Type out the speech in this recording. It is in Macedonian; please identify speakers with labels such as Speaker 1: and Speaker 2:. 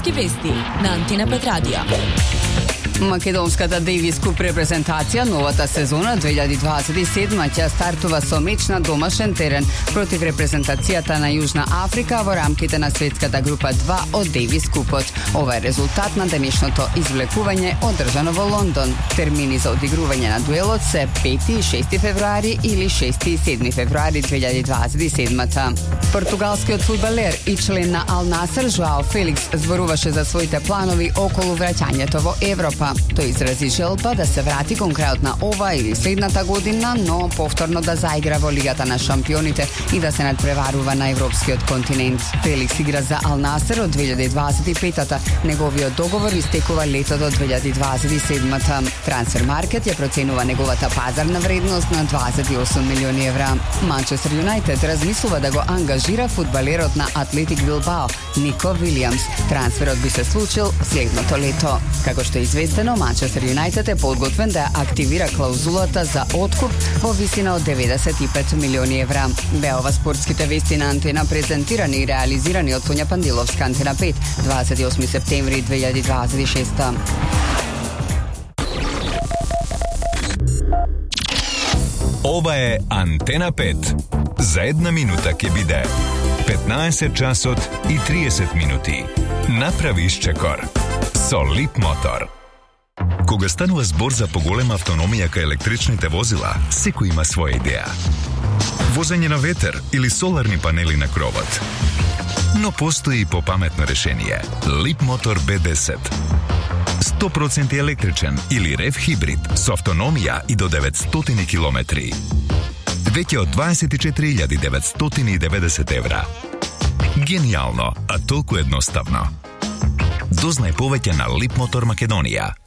Speaker 1: Спортски вести на Антена 5 радио.
Speaker 2: Македонската Дейвис Куп репрезентација новата сезона 2027 ќе стартува со меч на домашен терен против репрезентацијата на Јужна Африка во рамките на светската група 2 од Дейвис Купот. Ова е резултат на денешното извлекување одржано во Лондон. Термини за одигрување на дуелот се 5 и 6 февруари или 6 и 7 февруари 2027. Португалскиот фудбалер и член на Ал Насер Жоао Феликс зборуваше за своите планови околу враќањето во Европа. Тој изрази желба да се врати кон крајот на ова или следната година, но повторно да заигра во Лигата на шампионите и да се надпреварува на европскиот континент. Феликс игра за Ал Насер од 2025-та. Неговиот договор истекува летото 2027-та. Трансфермаркет ја проценува неговата пазарна вредност на 28 милиони евра. Манчестер Юнайтед размислува да го ангажира фудбалерот на Атлетик Билбао Нико Вилијамс. Трансферот би се случил следното лето. Како што е известено, Манчестер Юнайтед е подготвен да активира клаузулата за откуп во висина од 95 милиони евра. Беа ова спортските вести на Антена, презентирани и реализирани од Сонја Пандиловска, Антена 5, 28 септември 2026.
Speaker 3: Ова е Антена 5. За една минута ќе биде 15 часот и 30 минути. Направи исчекор со Лип Мотор. Кога станува збор за поголема автономија кај електричните возила, секој има своја идеја. Возење на ветер или соларни панели на кровот. Но постои и попаметно решение. Лип Мотор B10. 100% електричен или рев хибрид со автономија и до 900 километри. Веќе од 24.990 евра. Гениално, а толку едноставно. Дознај повеќе на Лип Мотор Македонија.